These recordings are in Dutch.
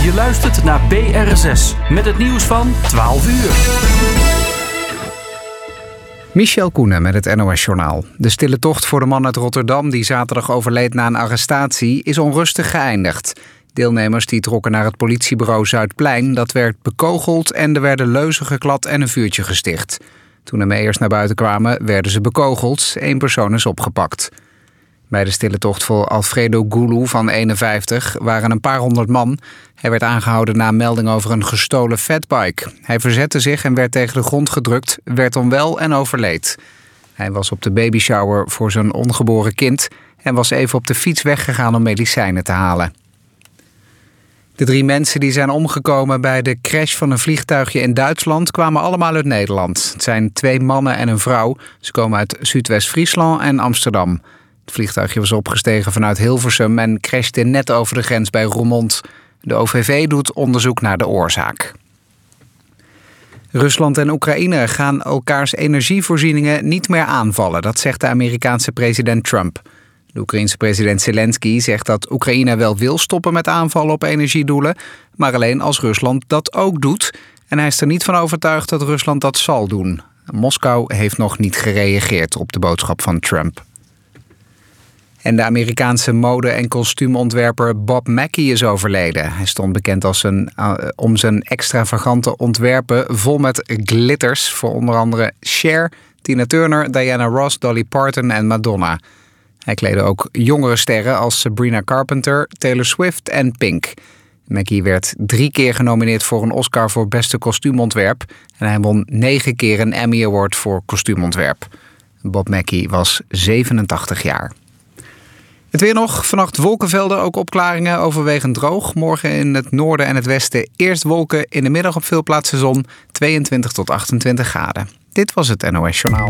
Je luistert naar BRSS met het nieuws van 12 uur. Michel Koenen met het NOS-journaal. De stille tocht voor de man uit Rotterdam die zaterdag overleed na een arrestatie is onrustig geëindigd. Deelnemers die trokken naar het politiebureau Zuidplein, dat werd bekogeld en er werden leuzen geklad en een vuurtje gesticht. Toen de ME'ers naar buiten kwamen, werden ze bekogeld. 1 persoon is opgepakt. Bij de stille tocht voor Alfredo Gulu van 51 waren een paar honderd man. Hij werd aangehouden na een melding over een gestolen fatbike. Hij verzette zich en werd tegen de grond gedrukt, werd onwel en overleed. Hij was op de babyshower voor zijn ongeboren kind en was even op de fiets weggegaan om medicijnen te halen. De 3 mensen die zijn omgekomen bij de crash van een vliegtuigje in Duitsland kwamen allemaal uit Nederland. Het zijn 2 mannen en een vrouw. Ze komen uit Zuidwest-Friesland en Amsterdam. Het vliegtuigje was opgestegen vanuit Hilversum en crashte net over de grens bij Roermond. De OVV doet onderzoek naar de oorzaak. Rusland en Oekraïne gaan elkaars energievoorzieningen niet meer aanvallen. Dat zegt de Amerikaanse president Trump. De Oekraïense president Zelensky zegt dat Oekraïne wel wil stoppen met aanvallen op energiedoelen, maar alleen als Rusland dat ook doet. En hij is er niet van overtuigd dat Rusland dat zal doen. Moskou heeft nog niet gereageerd op de boodschap van Trump. En de Amerikaanse mode- en kostuumontwerper Bob Mackie is overleden. Hij stond bekend om zijn extravagante ontwerpen vol met glitters voor onder andere Cher, Tina Turner, Diana Ross, Dolly Parton en Madonna. Hij kleedde ook jongere sterren als Sabrina Carpenter, Taylor Swift en Pink. Mackie werd 3 keer genomineerd voor een Oscar voor beste kostuumontwerp en hij won 9 keer een Emmy Award voor kostuumontwerp. Bob Mackie was 87 jaar. Het weer nog. Vannacht wolkenvelden, ook opklaringen, overwegend droog. Morgen in het noorden en het westen eerst wolken, in de middag op veel plaatsen zon, 22 tot 28 graden. Dit was het NOS Journaal.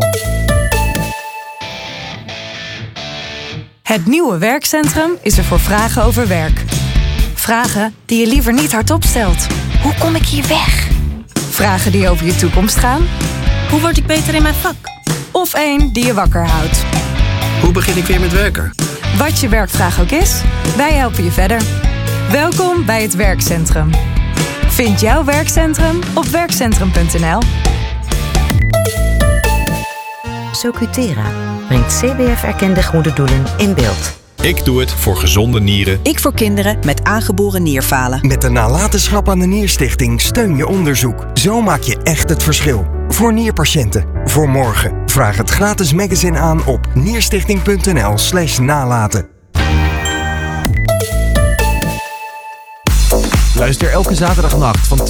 Het nieuwe werkcentrum is er voor vragen over werk. Vragen die je liever niet hardop stelt. Hoe kom ik hier weg? Vragen die over je toekomst gaan. Hoe word ik beter in mijn vak? Of één die je wakker houdt. Hoe begin ik weer met werken? Wat je werkvraag ook is, wij helpen je verder. Welkom bij het werkcentrum. Vind jouw werkcentrum op werkcentrum.nl. Socutera brengt CBF-erkende goede doelen in beeld. Ik doe het voor gezonde nieren. Ik voor kinderen met aangeboren nierfalen. Met de nalatenschap aan de Nierstichting steun je onderzoek. Zo maak je echt het verschil. Voor nierpatiënten. Voor morgen. Vraag het gratis magazine aan op nierstichting.nl/nalaten. Luister elke zaterdagnacht van